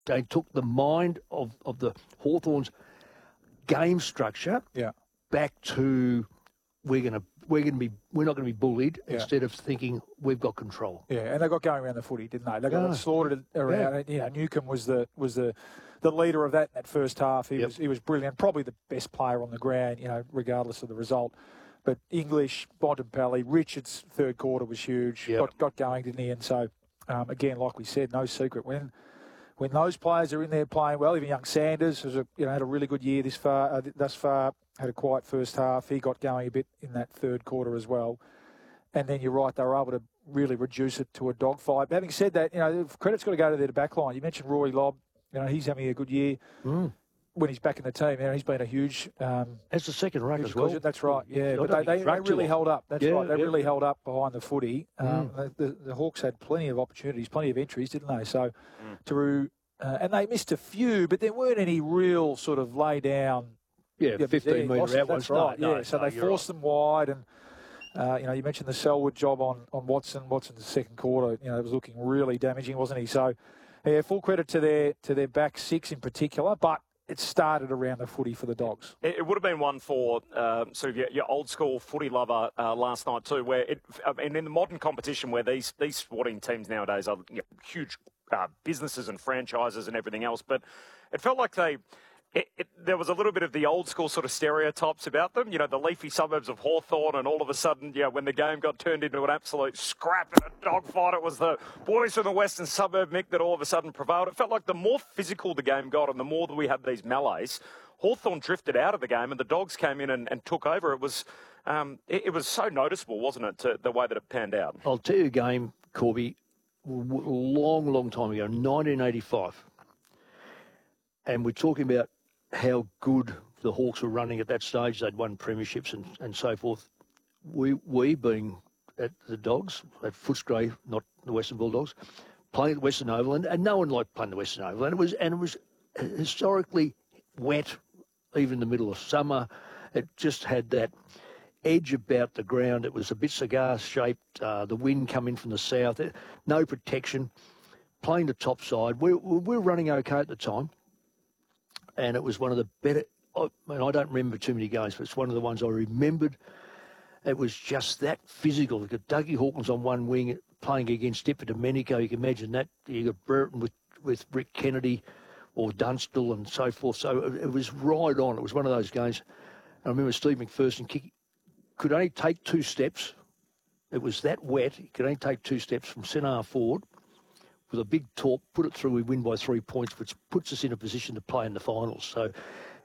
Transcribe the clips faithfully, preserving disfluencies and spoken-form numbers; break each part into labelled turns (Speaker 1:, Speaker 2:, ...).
Speaker 1: they took the mind of, of the Hawthorns game structure
Speaker 2: Yeah.
Speaker 1: back to we're going to we're going to be we're not going to be bullied
Speaker 2: Yeah.
Speaker 1: instead of thinking we've got control.
Speaker 2: Yeah, and they got going around the footy, didn't they? They got
Speaker 1: Yeah.
Speaker 2: slaughtered around. Yeah. You know, Newcomb was the was the, the leader of that in that first half. He
Speaker 1: Yep.
Speaker 2: was he was brilliant, probably the best player on the ground. You know, regardless of the result. But English, Bontempelli, Richards' third quarter was huge.
Speaker 1: Yep.
Speaker 2: Got got going, didn't he? And so, um, again, like we said, no secret when when those players are in there playing well. Even young Sanders has a, you know had a really good year this far uh, thus far. Had a quiet first half. He got going a bit in that third quarter as well. And then you're right, they were able to really reduce it to a dogfight. But having said that, you know, credit's got to go to their back line. You mentioned Rory Lobb. You know, he's having a good year
Speaker 1: Mm.
Speaker 2: when he's back in the team. You know, he's been a huge. Um,
Speaker 1: That's the second ruck
Speaker 2: huge
Speaker 1: as well.
Speaker 2: cushion. That's right. Yeah,
Speaker 1: I
Speaker 2: but
Speaker 1: don't
Speaker 2: they,
Speaker 1: think
Speaker 2: they,
Speaker 1: ruck
Speaker 2: they
Speaker 1: too
Speaker 2: really
Speaker 1: often.
Speaker 2: held up. That's
Speaker 1: Yeah,
Speaker 2: right. They
Speaker 1: yeah.
Speaker 2: really held up behind the footy. Um,
Speaker 1: Mm.
Speaker 2: the, the, the Hawks had plenty of opportunities, plenty of entries, didn't they? So,
Speaker 3: Mm.
Speaker 2: to uh, and they missed a few, but there weren't any real sort of lay down.
Speaker 1: Yeah,
Speaker 2: Yeah,
Speaker 1: fifteen
Speaker 2: losses,
Speaker 1: metre out
Speaker 2: That's
Speaker 1: ones.
Speaker 2: right.
Speaker 1: No,
Speaker 2: yeah,
Speaker 1: no,
Speaker 2: so
Speaker 1: no,
Speaker 2: they
Speaker 1: you're
Speaker 2: forced them wide, and uh, you know, you mentioned the Selwood job on, on Watson. Watson's second quarter, you know, it was looking really damaging, wasn't he? So, yeah, full credit to their to their back six in particular, but it started around the footy for the Dogs.
Speaker 3: It, it would have been one for um, sort of your, your old school footy lover uh, last night too, where it, I mean, in the modern competition where these these sporting teams nowadays are you know, huge uh, businesses and franchises and everything else, but it felt like they. It, it, there was a little bit of the old school sort of stereotypes about them, you know, the leafy suburbs of Hawthorn, and all of a sudden, yeah, when the game got turned into an absolute scrap and a dogfight, it was the boys from the western suburb, Mick, that all of a sudden prevailed. It felt like the more physical the game got and the more that we had these melees, Hawthorn drifted out of the game and the Dogs came in and, and took over. It was um, it, it was so noticeable, wasn't it, to the way that it panned out?
Speaker 1: I'll tell you a game, Corby, w- long, long time ago, nineteen eighty-five. And we're talking about how good the Hawks were running at that stage. They'd won premierships and, and so forth. We, we being at the Dogs, at Footscray, not the Western Bulldogs, playing at Western Oval, and, and no one liked playing the Western Oval. And it was and it was historically wet, even in the middle of summer. It just had that edge about the ground. It was a bit cigar-shaped, uh, the wind coming from the south, no protection, playing the top side. We, we were running okay at the time. And it was one of the better, I mean, I don't remember too many games, but it's one of the ones I remembered. It was just that physical. You got Dougie Hawkins on one wing playing against Dipper Domenico. You can imagine that. You got Burton with, with Rick Kennedy or Dunstall and so forth. So it, it was right on. It was one of those games. I remember Steve McPherson kick, could only take two steps. It was that wet. He could only take two steps from centre forward. With a big torp, put it through, we win by three points, which puts us in a position to play in the finals. So th-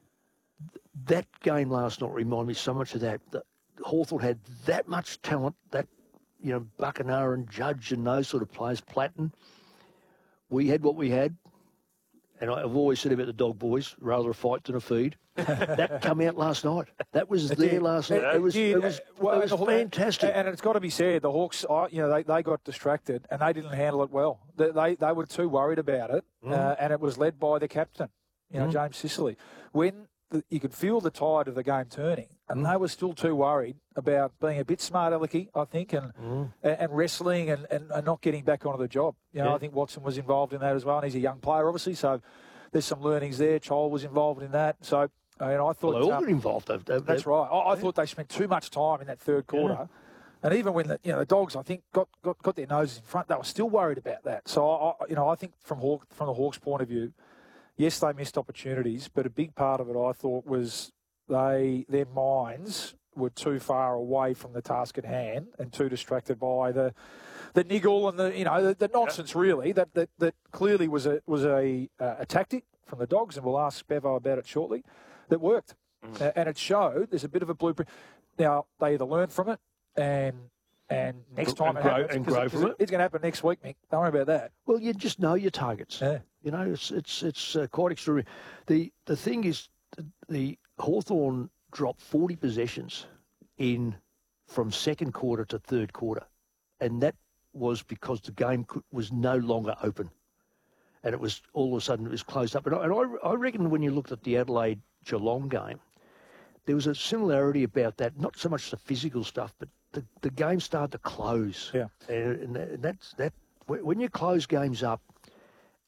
Speaker 1: that game last night reminded me so much of that. The, Hawthorn had that much talent, that, you know, Buckenara and Judge and those sort of players, Platten. We had what we had. And I've always said about the Dog Boys, rather a fight than a feed. That come out last night. That was
Speaker 2: It
Speaker 1: there
Speaker 2: did.
Speaker 1: last night.
Speaker 2: It-
Speaker 1: It was,
Speaker 2: it did.
Speaker 1: it was,
Speaker 2: Well,
Speaker 1: it was
Speaker 2: and the-
Speaker 1: fantastic.
Speaker 2: And it's got to be said, the Hawks, uh, you know, they, they got distracted and they didn't handle it well. They they, they were too worried about it,
Speaker 1: Mm.
Speaker 2: uh, and it was led by the captain, you know,
Speaker 1: Mm.
Speaker 2: James Sicily. When the, you could feel the tide of the game turning, and
Speaker 1: Mm.
Speaker 2: they were still too worried about being a bit smart alecky, I think, and
Speaker 1: Mm.
Speaker 2: and, and wrestling and, and, and not getting back onto the job. You know,
Speaker 1: Yeah.
Speaker 2: I think Watson was involved in that as well, and he's a young player, obviously, so there's some learnings there. Child was involved in that, so. I mean, I thought
Speaker 1: Well, they all
Speaker 2: uh,
Speaker 1: got involved. They- they-
Speaker 2: that's right. I, I thought they spent too much time in that third quarter, and even when the you know the Dogs, I think, got, got, got their noses in front, they were still worried about that. So I, I- you know, I think from Hawk from the Hawks' point of view, yes, they missed opportunities, but a big part of it, I thought, was they their minds were too far away from the task at hand and too distracted by the the niggle and the you know the, the nonsense really that, that that clearly was a was a uh, a tactic from the Dogs, and we'll ask Bevo about it shortly. That worked,
Speaker 3: Mm.
Speaker 2: uh, and it showed. There's a bit of a blueprint. Now they either learn from it, and and next time
Speaker 1: And
Speaker 2: it
Speaker 1: grow-
Speaker 2: happens,
Speaker 1: and
Speaker 2: 'cause
Speaker 1: grow
Speaker 2: it- 'cause
Speaker 1: from
Speaker 2: it-
Speaker 1: it.
Speaker 2: It's going to happen next week, Mick. Don't worry about that.
Speaker 1: Well, you just know your targets.
Speaker 2: Yeah.
Speaker 1: You know, it's it's it's uh, quite extraordinary. The the thing is, the, the Hawthorn dropped forty possessions in from second quarter to third quarter, and that was because the game could, was no longer open, and it was all of a sudden it was closed up. And I, and I, I reckon when you looked at the Adelaide Geelong game, there was a similarity about that. Not so much the physical stuff, but the, the game started to close.
Speaker 2: Yeah.
Speaker 1: And, and that- that's that. When you close games up,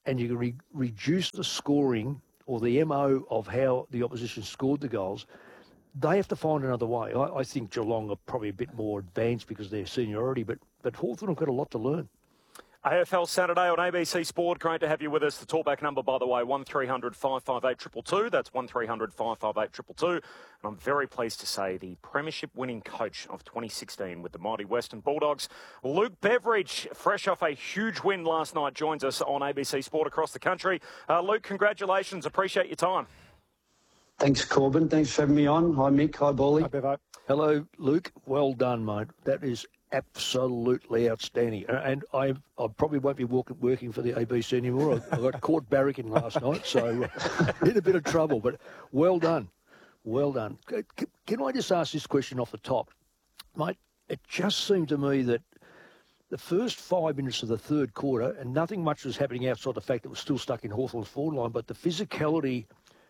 Speaker 1: and you can re- reduce the scoring or the M O of how the opposition scored the goals, they have to find another way. I, I think Geelong are probably a bit more advanced because of their seniority, but, but Hawthorn have got a lot to learn.
Speaker 3: A F L Saturday on A B C Sport. Great to have you with us. The talkback number, by the way, one three hundred five five eight two two two. That's one three hundred five five eight two two two. And I'm very pleased to say the premiership winning coach of twenty sixteen with the mighty Western Bulldogs, Luke Beveridge, fresh off a huge win last night, joins us on A B C Sport across the country. Uh, Luke, congratulations. Appreciate your time.
Speaker 4: Thanks, Corbin. Thanks for having me on. Hi, Mick. Hi, Bolly.
Speaker 2: Hi, Bevo.
Speaker 1: Hello, Luke. Well done, mate. That is absolutely outstanding. And I I probably won't be walk, working for the A B C anymore. I, I got caught barracking last night, so uh, in a bit of trouble. But well done. Well done. Can, can I just ask this question off the top? Mate, it just seemed to me that the first five minutes of the third quarter, and nothing much was happening outside the fact that it was still stuck in Hawthorn's forward line, but the physicality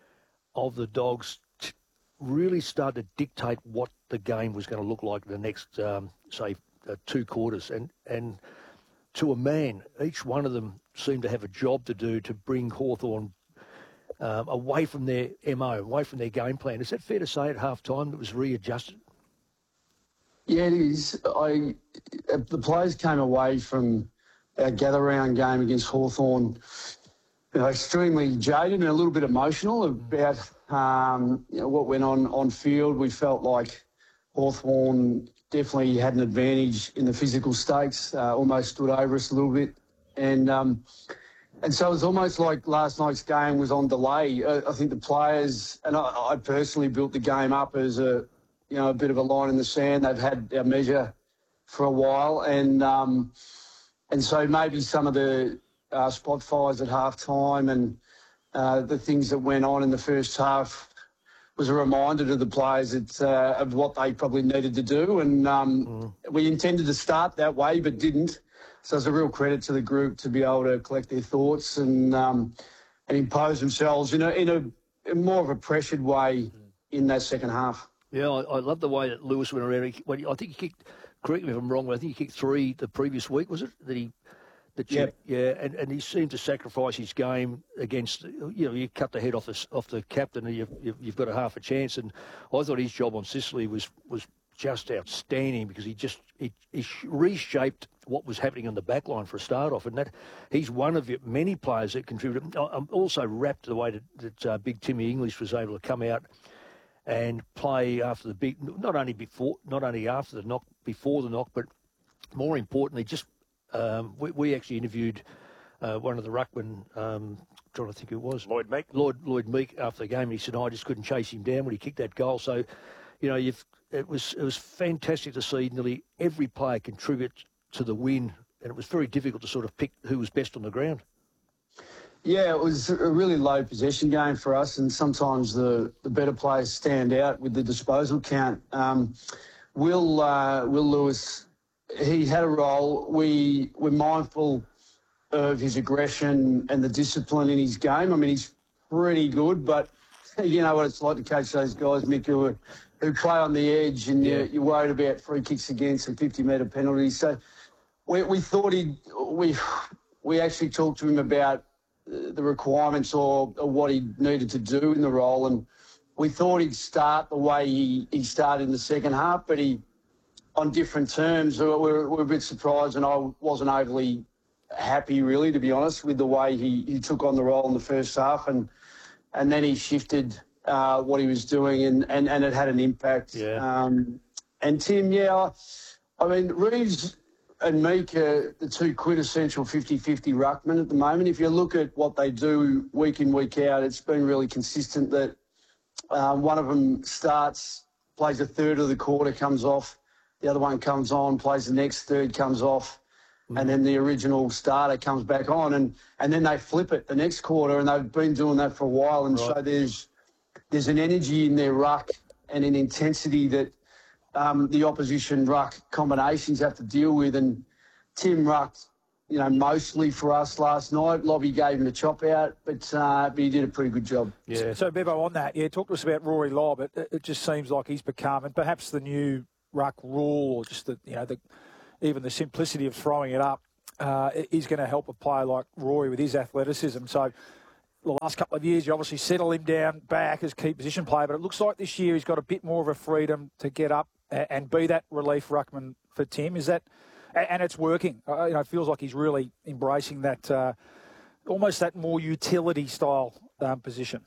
Speaker 1: of the Dogs t- really started to dictate what the game was going to look like in the next, um, say, uh, two quarters. And, and to a man, each one of them seemed to have a job to do to bring Hawthorn um, away from their M O, away from their game plan. Is that fair to say at half-time it was readjusted?
Speaker 4: Yeah, it is. I, the players came away from our gather-round game against Hawthorn, you know, extremely jaded and a little bit emotional about um, you know, what went on on field. We felt like Hawthorn definitely had an advantage in the physical stakes, uh, almost stood over us a little bit. And um, and so it was almost like last night's game was on delay. Uh, I think the players, and I, I personally built the game up as a, you know, a bit of a line in the sand. They've had our measure for a while. And, um, and so maybe some of the uh, spot fires at half-time and uh, the things that went on in the first half was a reminder to the players that, uh, of what they probably needed to do. And um, mm. we intended to start that way, but didn't. So it's a real credit to the group to be able to collect their thoughts and um, and impose themselves in a, in a in more of a pressured way in that second half.
Speaker 1: Yeah, I, I love the way that Lewis went around. He, when he, I think he kicked, correct me if I'm wrong, but I think he kicked three the previous week, was it? That he, that
Speaker 4: yep.
Speaker 1: Yeah, and, and he seemed to sacrifice his game against, you know, you cut the head off the, off the captain and you've, you've, you've got a half a chance. And I thought his job on Sicily was, was just outstanding because he just he, he reshaped what was happening on the back line for a start off, and that he's one of many players that contributed. I'm also wrapped the way that, that uh, Big Timmy English was able to come out and play after the big, not only before, not only after the knock, before the knock, but more importantly, just um, we, we actually interviewed uh, one of the ruckmen, um, trying to think who it was,
Speaker 3: Lloyd Meek.
Speaker 1: Lloyd Lloyd Meek after the game, and he said, oh, I just couldn't chase him down when he kicked that goal. So, you know, you've it was it was fantastic to see nearly every player contribute to the win, and it was very difficult to sort of pick who was best on the ground.
Speaker 4: Yeah, it was a really low possession game for us, and sometimes the, the better players stand out with the disposal count. Um, Will uh, Will Lewis, he had a role. We were mindful of his aggression and the discipline in his game. I mean, he's pretty good, but you know what it's like to coach those guys, Mick, who, are, who play on the edge, and yeah. you're, you're worried about free kicks against and fifty-metre penalties. So we, we thought he we we actually talked to him about the requirements or, or what he needed to do in the role, and we thought he'd start the way he, he started in the second half, but he, on different terms, we were, we were a bit surprised, and I wasn't overly happy, really, to be honest, with the way he, he took on the role in the first half, and and then he shifted uh, what he was doing, and, and, and it had an impact.
Speaker 1: Yeah.
Speaker 4: Um, and Tim, yeah, I mean, Reeves and Meek are the two quintessential fifty-fifty ruckmen at the moment. If you look at what they do week in, week out, it's been really consistent that um, one of them starts, plays a third of the quarter, comes off, the other one comes on, plays the next third, comes off, mm-hmm. and then the original starter comes back on, and, and then they flip it the next quarter, and they've been doing that for a while. And right. so there's there's an energy in their ruck and an intensity that Um, the opposition ruck combinations have to deal with, and Tim rucked, you know, mostly for us last night. Lobby gave him a chop out, but uh, but he did a pretty good job.
Speaker 2: Yeah. So, Bevo, on that, yeah, talk to us about Rory Lobb. It, it just seems like he's become, and perhaps the new ruck rule, or just the, you know, the even the simplicity of throwing it up uh, is going to help a player like Rory with his athleticism. So the last couple of years, you obviously settle him down back as key position player, but it looks like this year he's got a bit more of a freedom to get up and be that relief ruckman for Tim. Is that, and it's working. Uh, you know, it feels like he's really embracing that, uh, almost that more utility style um, position.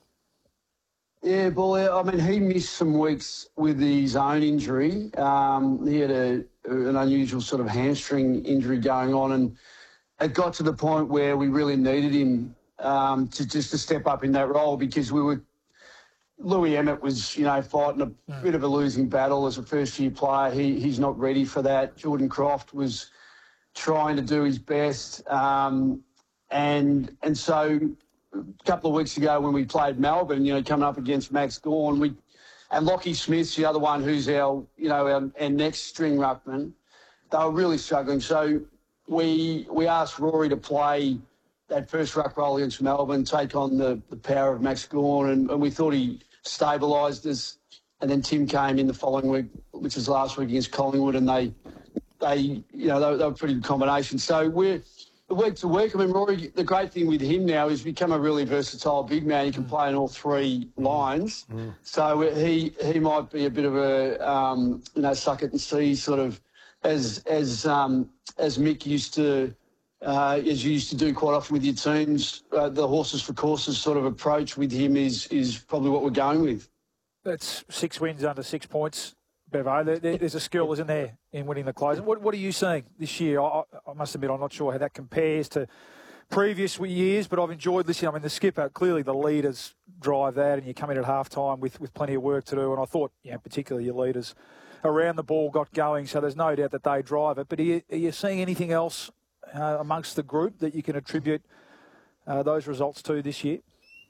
Speaker 4: Yeah, Bully, I mean, he missed some weeks with his own injury. Um, he had a, an unusual sort of hamstring injury going on, and it got to the point where we really needed him um, to just to step up in that role, because we were, Louis Emmett was, you know, fighting a mm. bit of a losing battle as a first-year player. He He's not ready for that. Jordan Croft was trying to do his best. Um, and and so a couple of weeks ago when we played Melbourne, you know, coming up against Max Gawn, we, and Lockie Smith's the other one who's our, you know, our, our next string ruckman, they were really struggling. So we we asked Rory to play that first ruck role against Melbourne, take on the, the power of Max Gawn, and, and we thought he stabilised us. And then Tim came in the following week, which was last week against Collingwood, and they, they you know, they, they were a pretty good combination. So we're, the week to week, I mean, Rory, the great thing with him now is he's become a really versatile big man. He can play in all three lines. Mm. So he he might be a bit of a, um, you know, suck it and see sort of, as as um, as Mick used to, uh, as you used to do quite often with your teams, uh, the horses for courses sort of approach with him is is probably what we're going with.
Speaker 2: That's six wins under six points, Bevo. There, there, there's a skill, isn't there, in winning the close. What, what are you seeing this year? I, I must admit, I'm not sure how that compares to previous years, but I've enjoyed listening. I mean, the skipper, clearly the leaders drive that, and you come in at half-time with, with plenty of work to do. And I thought, you know, particularly your leaders around the ball got going, so there's no doubt that they drive it. But are you, are you seeing anything else uh, amongst the group that you can attribute uh, those results to this year?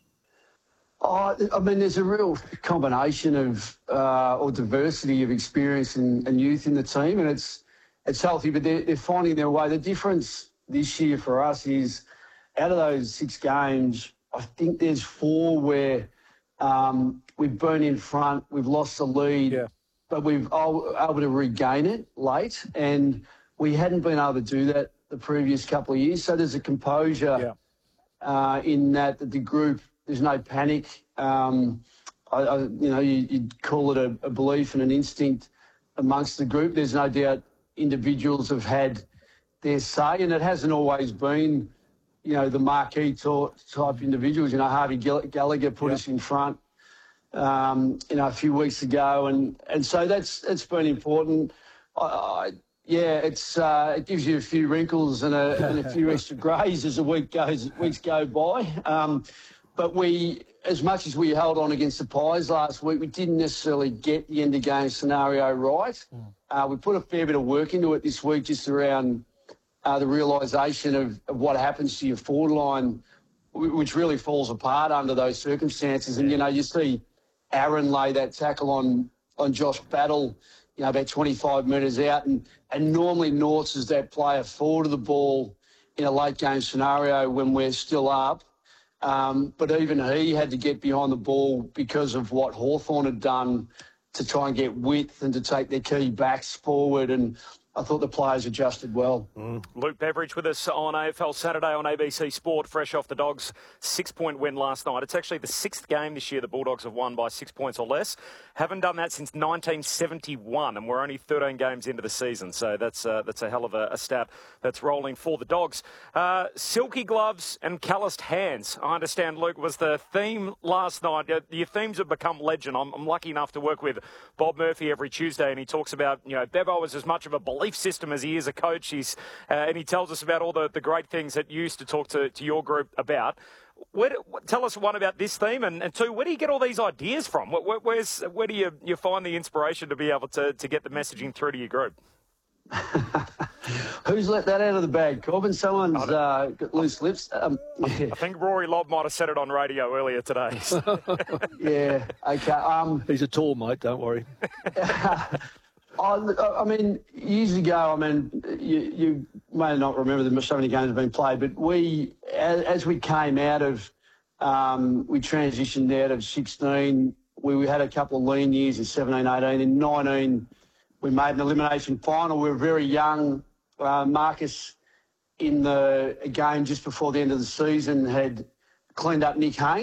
Speaker 4: Oh, I mean, there's a real combination of uh, or diversity of experience and, and youth in the team, and it's it's healthy. But they're, they're finding their way. The difference this year for us is, out of those six games, I think there's four where um, we've been in front, we've lost the lead, yeah. but we've able, able to regain it late, and we hadn't been able to do that the previous couple of years. So there's a composure yeah. uh, in that, that the group. There's no panic. Um, I, I, you know, you, you'd call it a, a belief and an instinct amongst the group. There's no doubt individuals have had their say, and it hasn't always been, you know, the marquee type individuals. You know, Harvey Gallagher put yep. us in front, um, you know, a few weeks ago, and, and so that's that's been important. I, I, yeah, it's uh, it gives you a few wrinkles and a, and a few extra greys as the week goes weeks go by. Um, But we, as much as we held on against the Pies last week, we didn't necessarily get the end of game scenario right. Mm. Uh, we put a fair bit of work into it this week, just around uh, the realisation of, of what happens to your forward line, which really falls apart under those circumstances. And, you know, you see Aaron lay that tackle on, on Josh Battle, you know, about twenty-five metres out. And, and normally Norths is that player forward of the ball in a late game scenario when we're still up. Um, but even he had to get behind the ball because of what Hawthorn had done to try and get width and to take their key backs forward. And I thought the players adjusted well.
Speaker 3: Mm. Luke Beveridge with us on A F L Saturday on A B C Sport, fresh off the Dogs' six-point win last night. It's actually the sixth game this year the Bulldogs have won by six points or less. Haven't done that since nineteen seventy-one, and we're only thirteen games into the season, so that's uh, that's a hell of a, a stat that's rolling for the Dogs. Uh, silky gloves and calloused hands, I understand, Luke, was the theme last night. Your themes have become legend. I'm, I'm lucky enough to work with Bob Murphy every Tuesday, and he talks about, you know, Bevo is as much of a belief system as he is a coach. He's uh, and he tells us about all the, the great things that you used to talk to, to your group about. Where do, tell us, one, about this theme, and, and two, where do you get all these ideas from? Where, where's, where do you, you find the inspiration to be able to, to get the messaging through to your group?
Speaker 4: Who's let that out of the bag, Corbin? Someone's uh, got loose lips. Um, yeah.
Speaker 3: I think Rory Lobb might have said it on radio earlier today.
Speaker 4: yeah, okay. Um,
Speaker 1: He's a tall mate, don't worry.
Speaker 4: I, I mean, years ago, I mean, you, you may not remember that so many games have been played, but we, as, as we came out of, um, we transitioned out of sixteen, we, we had a couple of lean years in seventeen, eighteen. In nineteen, we made an elimination final. We were very young. Uh, Marcus in the game just before the end of the season had cleaned up Nick Haynes.